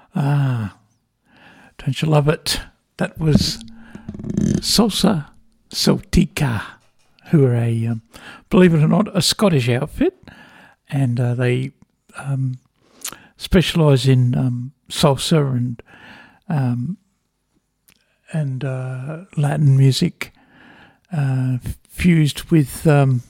Don't you love it? That was Salsa Celtica, who are believe it or not, a Scottish outfit, and they specialise in salsa and Latin music fused with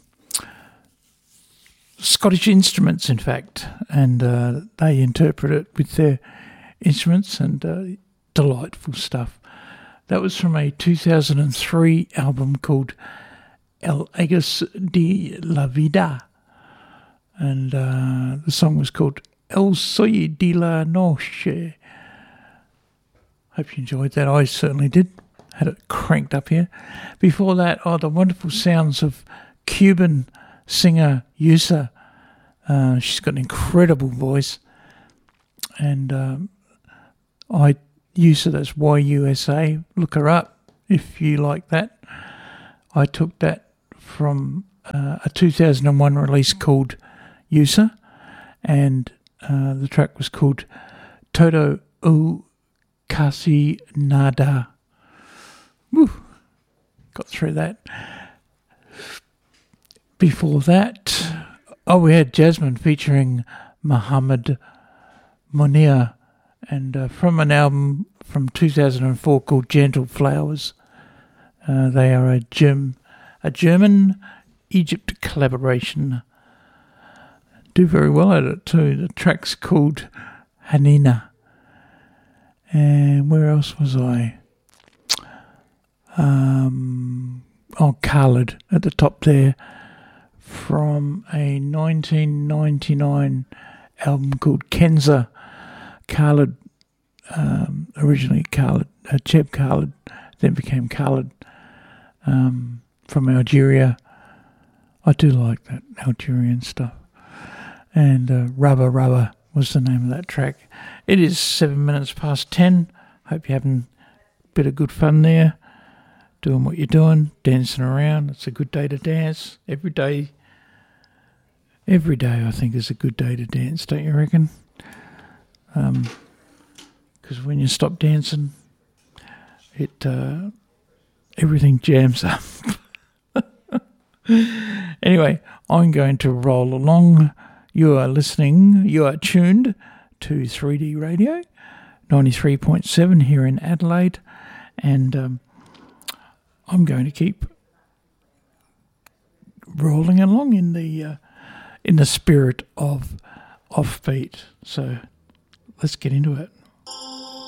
Scottish instruments, in fact, and they interpret it with their instruments, and delightful stuff. That was from a 2003 album called El Agas de la Vida, and the song was called El Soy de la Noche. Hope you enjoyed that. I certainly did. Had it cranked up here. Before that, the wonderful sounds of Cuban singer Yusa. She's got an incredible voice, and Yusa, that's Y-U-S-A. Look her up if you like that. I took that from a 2001 release called Yusa, and the track was called Todo o Casi Nada. Woo, got through that. Before that, we had Jasmine featuring Muhammad Munir, and from an album from 2004 called Gentle Flowers. They are a German-Egypt collaboration. Do very well at it too. The track's called Hanina. And where else was I? Khalid at the top there, from a 1999 album called Kenza. Khalid, originally Khalid, Cheb Khalid, then became Khalid, from Algeria. I do like that Algerian stuff. And Rubber Rubber was the name of that track. It is 7 minutes past 10. Hope you're having a bit of good fun there, doing what you're doing, dancing around. It's a good day to dance. Every day I think is a good day to dance, don't you reckon? Because when you stop dancing, everything jams up. Anyway, I'm going to roll along. You are tuned to 3D Radio, 93.7 here in Adelaide, and I'm going to keep rolling along in the spirit of offbeat. So let's get into it.